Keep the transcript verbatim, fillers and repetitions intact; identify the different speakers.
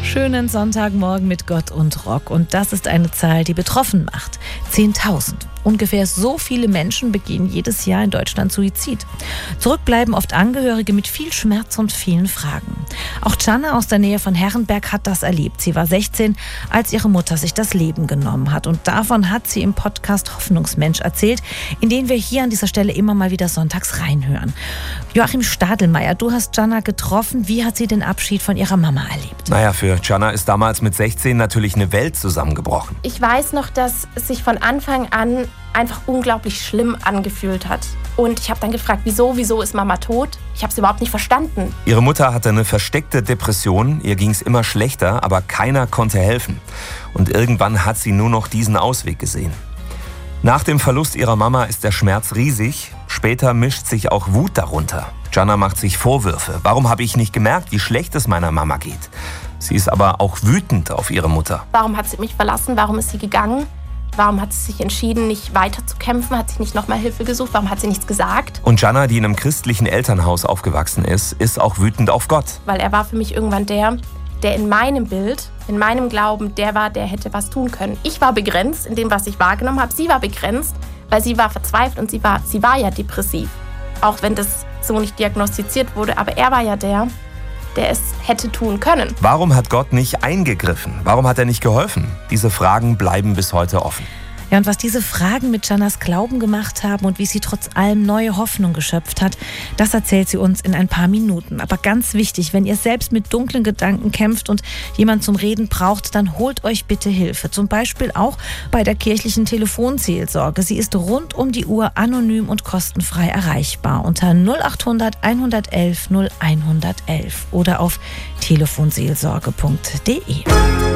Speaker 1: Schönen Sonntagmorgen mit Gott und Rock. Und das ist eine Zahl, die betroffen macht. zehntausend. Ungefähr so viele Menschen begehen jedes Jahr in Deutschland Suizid. Zurück bleiben oft Angehörige mit viel Schmerz und vielen Fragen. Auch Gianna aus der Nähe von Herrenberg hat das erlebt. Sie war sechzehn, als ihre Mutter sich das Leben genommen hat. Und davon hat sie im Podcast Hoffnungsmensch erzählt, in den wir hier an dieser Stelle immer mal wieder sonntags reinhören. Joachim Stadelmeier, du hast Gianna getroffen. Wie hat sie den Abschied von ihrer Mama erlebt?
Speaker 2: Naja, für Gianna ist damals mit sechzehn natürlich eine Welt zusammengebrochen.
Speaker 3: Ich weiß noch, dass es sich von Anfang an einfach unglaublich schlimm angefühlt hat. Und ich habe dann gefragt, wieso, wieso ist Mama tot? Ich habe es überhaupt nicht verstanden.
Speaker 2: Ihre Mutter hatte eine versteckte Depression, ihr ging es immer schlechter, aber keiner konnte helfen. Und irgendwann hat sie nur noch diesen Ausweg gesehen. Nach dem Verlust ihrer Mama ist der Schmerz riesig, später mischt sich auch Wut darunter. Gianna macht sich Vorwürfe. Warum habe ich nicht gemerkt, wie schlecht es meiner Mama geht? Sie ist aber auch wütend auf ihre Mutter.
Speaker 3: Warum hat sie mich verlassen? Warum ist sie gegangen? Warum hat sie sich entschieden, nicht weiter zu kämpfen? Hat sie nicht nochmal Hilfe gesucht? Warum hat sie nichts gesagt?
Speaker 2: Und Gianna, die in einem christlichen Elternhaus aufgewachsen ist, ist auch wütend auf Gott.
Speaker 3: Weil er war für mich irgendwann der, der in meinem Bild, in meinem Glauben, der war, der hätte was tun können. Ich war begrenzt in dem, was ich wahrgenommen habe. Sie war begrenzt, weil sie war verzweifelt und sie war, sie war ja depressiv. Auch wenn das so nicht diagnostiziert wurde. Aber er war ja der, der es hätte tun können.
Speaker 2: Warum hat Gott nicht eingegriffen? Warum hat er nicht geholfen? Diese Fragen bleiben bis heute offen.
Speaker 1: Ja, und was diese Fragen mit Giannas Glauben gemacht haben und wie sie trotz allem neue Hoffnung geschöpft hat, das erzählt sie uns in ein paar Minuten. Aber ganz wichtig, wenn ihr selbst mit dunklen Gedanken kämpft und jemand zum Reden braucht, dann holt euch bitte Hilfe. Zum Beispiel auch bei der kirchlichen Telefonseelsorge. Sie ist rund um die Uhr anonym und kostenfrei erreichbar unter null achthundert einhundertelf null hundertelf oder auf telefonseelsorge punkt de.